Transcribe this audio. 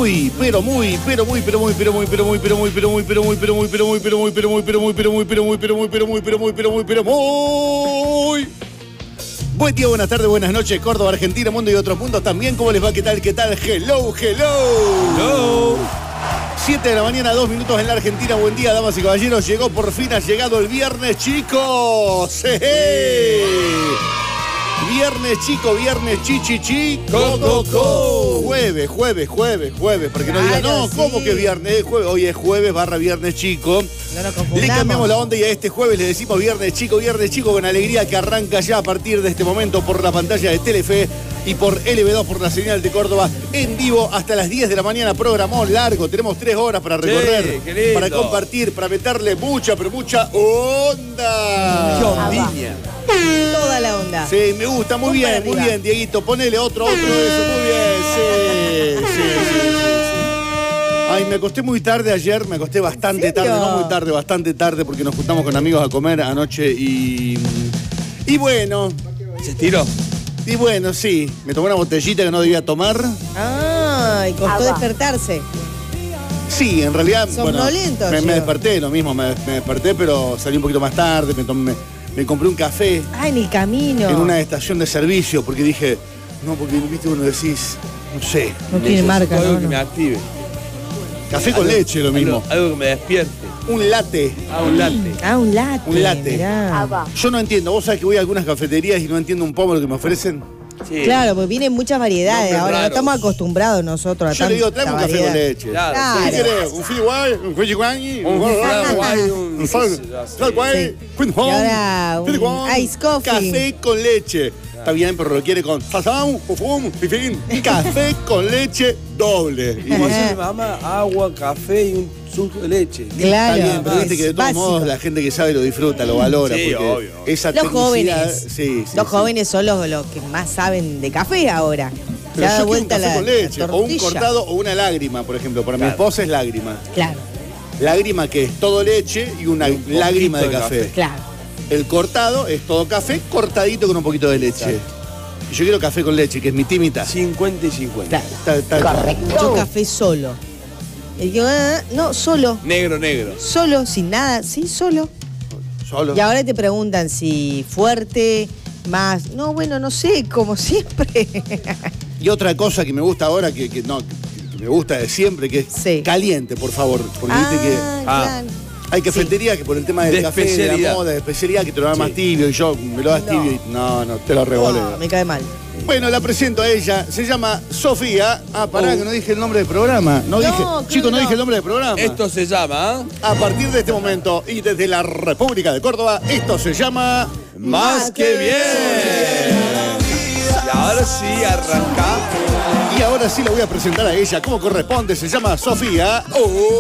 muy, pero muy buen día, buenas tardes, buenas noches, Córdoba, Argentina, mundo y otros mundos también. ¿Cómo les va? ¿Qué tal? ¿Qué tal? Hello, hello. 7 de la mañana, 2 minutos en la Argentina. Buen día, damas y caballeros. Llegó por fin, ha llegado el viernes, chicos. Viernes chico, viernes chichichi, co. Jueves, porque no digan, no, sí. ¿cómo que viernes? Es jueves. Hoy es jueves / viernes chico. No nos confundamos. Le cambiamos la onda y a este jueves le decimos viernes chico, con alegría que arranca ya a partir de este momento por la pantalla de Telefe y por LB2, por la señal de Córdoba, en vivo hasta las 10 de la mañana. Programón largo, tenemos 3 horas para recorrer, qué lindo. para compartir, para meterle mucha onda. ¡Qué ondiña! Toda la onda. Sí, me gusta, muy bien, Dieguito. Ponele otro de eso, muy bien. Sí. Ay, me acosté muy tarde ayer, me acosté bastante tarde, no muy tarde, bastante tarde, porque nos juntamos con amigos a comer anoche y bueno. ¿Se estiró? Y bueno, sí, me tomé una botellita que no debía tomar. Ay, costó despertarse. Sí, en realidad, Somnoliento, me desperté, lo mismo, me desperté, pero salí un poquito más tarde, me compré un café. Ay, en el camino. En una estación de servicio, porque dije, no, porque viste uno decís, no sé. No tiene marca, Algo ¿no? que me active. Café con leche, lo mismo. Algo que me despierte. Un latte. Un latte. Un latte. Un latte. Mirá. Yo no entiendo, vos sabés que voy a algunas cafeterías y no entiendo un poco lo que me ofrecen. Sí. Claro, porque vienen muchas variedades. Nombres Ahora no raros. estamos acostumbrados nosotros a Yo le digo, tanta traeme un café con variedad. leche. Claro. ¿Qué querés? ¿Un fili guay? ¿Un cuello guay? un sal guay? Y ahora un ice coffee. Café con leche. Está bien, pero lo quiere con sazón, pufum, pifín. Café con leche doble. Y Como dice mi mamá, agua, café y un suco de leche. Claro. está bien, pero viste que de todos Básico. modos la gente que sabe lo disfruta, lo valora. Sí, porque obvio. esa Los tecnicidad, jóvenes. sí, Los jóvenes son los que más saben de café ahora. Pero Ya da yo quiero un vuelta café la, con leche, la o un tortilla. cortado o una lágrima, por ejemplo. Para mi Claro. esposa es lágrima. Claro, Lágrima que es todo leche y una lágrima de poquito de café. café. claro. El cortado es todo café, cortadito con un poquito de leche. Exacto. Y yo quiero café con leche, que es mi timita. 50 y 50. Yo café solo. Y yo, no, solo. Negro. Solo, sin nada. Sí, solo. Solo. Y ahora te preguntan si fuerte, más. No, bueno, no sé, como siempre. Y otra cosa que me gusta ahora, que me gusta de siempre, que es Sí. caliente, por favor. Porque viste que claro. hay cafeterías que por el tema del De café, de especialidad. la moda, de especialidad, que te lo dan más Sí. tibio y yo me lo das No. tibio y no, te lo revoleo. No, me cae mal. Bueno, la presento a ella. Se llama Sofía. Ah, pará, Oh. que no dije el nombre del programa. No dije. creo Chicos, no que dije el nombre del programa. Esto se llama A partir de este momento y desde la República de Córdoba, esto se llama Más que Bien. Y ahora sí, arrancamos. Y ahora sí la voy a presentar a ella como corresponde. Se llama Sofía.